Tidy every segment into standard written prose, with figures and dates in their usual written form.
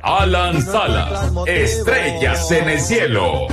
Alan Salas, Estrellas en el Cielo.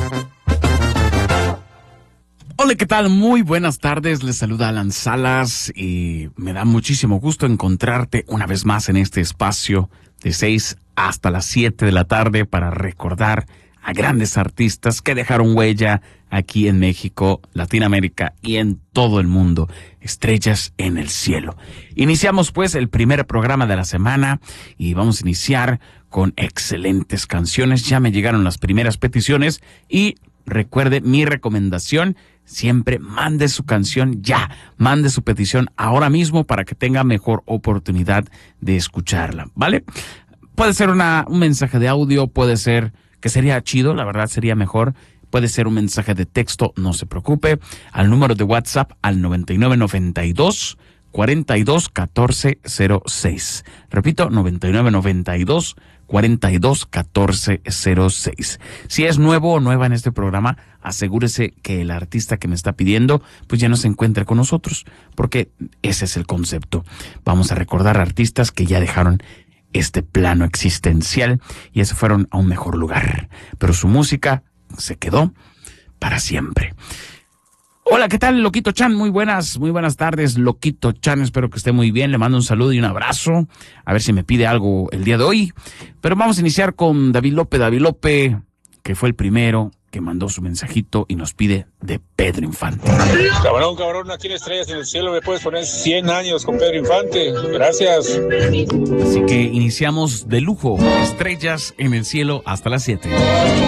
Hola, ¿qué tal? Muy buenas tardes, les saluda Alan Salas y me da muchísimo gusto encontrarte una vez más en este espacio de 6 hasta las 7 de la tarde para recordar a grandes artistas que dejaron huella aquí en México, Latinoamérica y en todo el mundo. Estrellas en el Cielo. Iniciamos pues el primer programa de la semana y vamos a iniciar con excelentes canciones. Ya me llegaron las primeras peticiones y recuerde mi recomendación. Siempre mande su canción ya, mande su petición ahora mismo para que tenga mejor oportunidad de escucharla, ¿vale? Puede ser un mensaje de audio, puede ser, que sería chido, la verdad sería mejor, puede ser un mensaje de texto, no se preocupe, al número de WhatsApp al 9992 42 14 06. Repito, 9992 42 14 06. Si es nuevo o nueva en este programa, asegúrese que el artista que me está pidiendo pues ya no se encuentre con nosotros, porque ese es el concepto. Vamos a recordar artistas que ya dejaron este plano existencial y se fueron a un mejor lugar, pero su música se quedó para siempre. Hola, ¿qué tal, Loquito Chan? Muy buenas tardes, Loquito Chan. Espero que esté muy bien. Le mando un saludo y un abrazo. A ver si me pide algo el día de hoy. Pero vamos a iniciar con David Lope, que fue el primero que mandó su mensajito y nos pide de Pedro Infante. Cabrón, aquí en Estrellas en el Cielo me puedes poner 100 años con Pedro Infante. Gracias. Así que iniciamos de lujo, Estrellas en el Cielo hasta las 7.